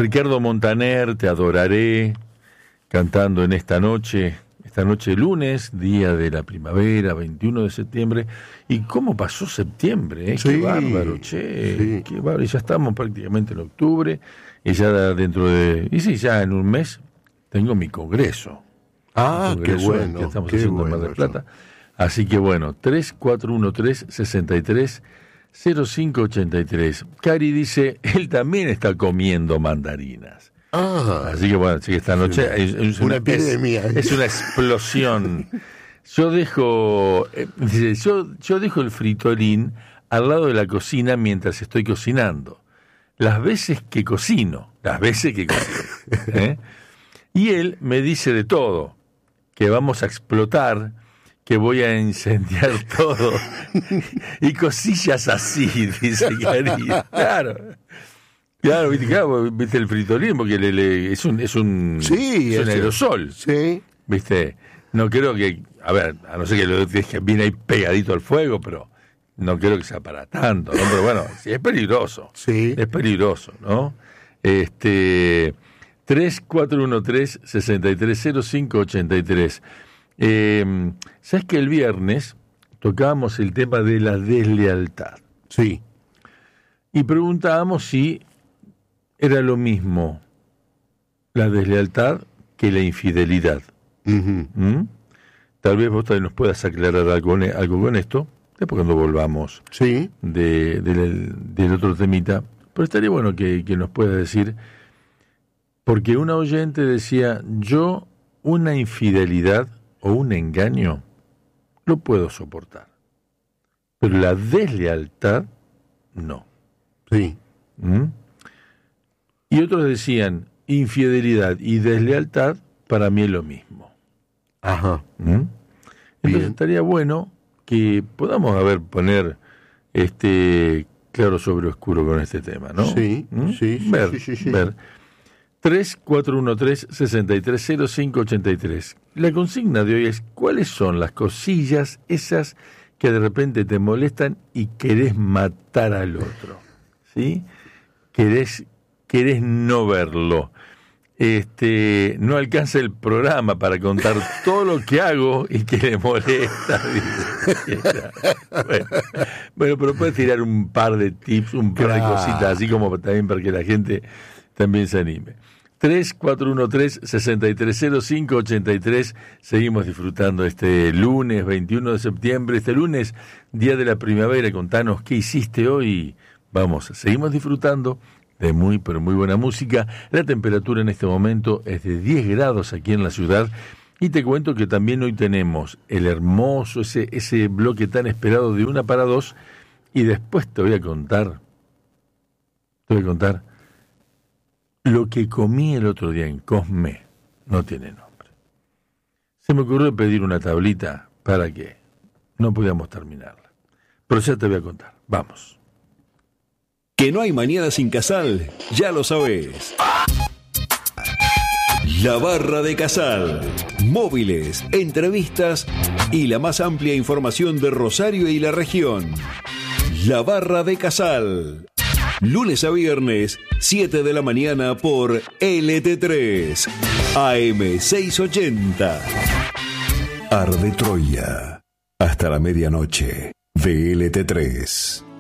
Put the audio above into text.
Ricardo Montaner, Te adoraré, cantando en esta noche lunes, día de la primavera, 21 de septiembre. ¿Y cómo pasó septiembre? Sí, qué bárbaro, che, sí. qué bárbaro. Y ya estamos prácticamente en octubre, y ya dentro de... Y sí, ya en un mes tengo mi congreso. Ah, qué bueno. Que estamos qué haciendo bueno en Mar del eso. Plata. Así que bueno, 3413-630583. Cari dice, él también está comiendo mandarinas. Así que bueno, sí, esta noche es una epidemia. Es una explosión. Yo dejo el fritolín al lado de la cocina mientras estoy cocinando. Las veces que cocino. ¿Eh? Y él me dice de todo, que vamos a explotar, que voy a incendiar todo. Y cosillas así, dice Cari. Claro, viste el fritolín, porque es un aerosol. Sí. ¿Viste? No creo que, a ver, a no ser que lo deje bien ahí pegadito al fuego, pero no creo que sea para tanto, ¿no? Pero bueno, sí, es peligroso. Sí. Es peligroso, ¿no? 3413-630583. ¿Sabes que el viernes tocábamos el tema de la deslealtad? Sí. Y preguntábamos si era lo mismo la deslealtad que la infidelidad. Uh-huh. Tal vez vos también nos puedas aclarar algo con esto, después cuando volvamos Sí. del otro temita. Pero estaría bueno que nos pueda decir, porque una oyente decía, yo una infidelidad o un engaño lo puedo soportar, pero la deslealtad no. Sí. Y otros decían, infidelidad y deslealtad para mí es lo mismo. Ajá. Entonces estaría bueno que podamos poner claro sobre oscuro con este tema, ¿no? Sí, sí. Ver. 3413-630583. La consigna de hoy es, ¿cuáles son las cosillas esas que de repente te molestan y querés matar al otro? ¿Sí? Querés no verlo. No alcanza el programa para contar todo lo que hago y que le molesta. Bueno, pero puedes tirar un par de tips, un par de cositas, así como también para que la gente también se anime. 3413-630583. Seguimos disfrutando este lunes 21 de septiembre, este lunes, día de la primavera. Contanos qué hiciste hoy. Vamos, seguimos disfrutando de muy, pero muy buena música. La temperatura en este momento es de 10 grados aquí en la ciudad. Y te cuento que también hoy tenemos el hermoso, ese bloque tan esperado de 1 para 2. Y después te voy a contar lo que comí el otro día en Cosme. No tiene nombre. Se me ocurrió pedir una tablita para que no podíamos terminarla. Pero ya te voy a contar. Vamos. Que no hay mañana sin Casal, ya lo sabés. La Barra de Casal. Móviles, entrevistas y la más amplia información de Rosario y la región. La Barra de Casal. Lunes a viernes, 7 de la mañana por LT3, AM 680. Arde Troya. Hasta la medianoche de LT3.